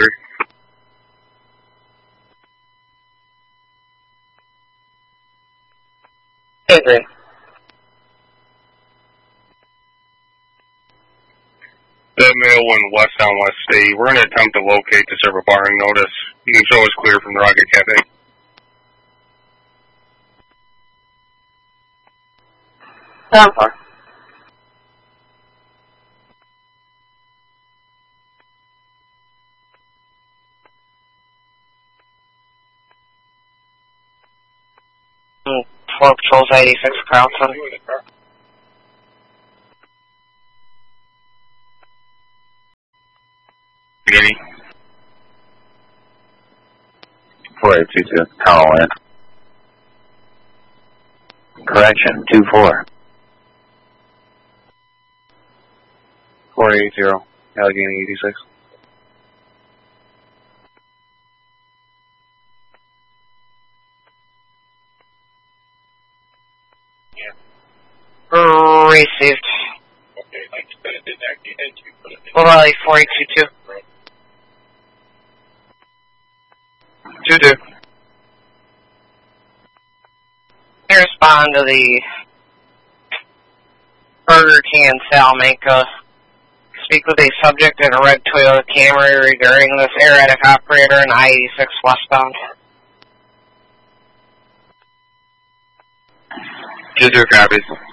3. Hey, great. That male went west on West State. We're going to attempt to locate to serve a barring notice. You can show us clear from the Rocket Cafe. Down far. Floor Patrol's 86 Carlton. Guinea. 4822, call in. Correction, 24. 480, Allegheny 86. Received. Okay, like you said, it didn't actually hit you, but it did. Full Valley 4822. 2-2. I respond to the Burger King in Salamanca. Speak with a subject in a red Toyota Camry regarding this erratic operator in I-86 westbound. 2-2 copies.